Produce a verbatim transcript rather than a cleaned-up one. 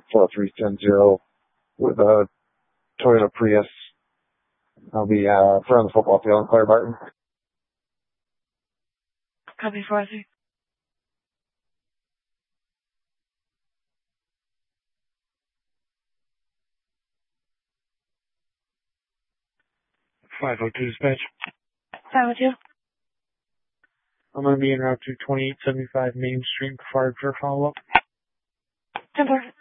four three one zero with a Toyota Prius. I'll be uh, from the football field in Claire Barton. Copy four three. five oh two dispatch. five oh two. I'm going to be en route to twenty-eight seventy-five Main Street, Fire for follow-up. ten four.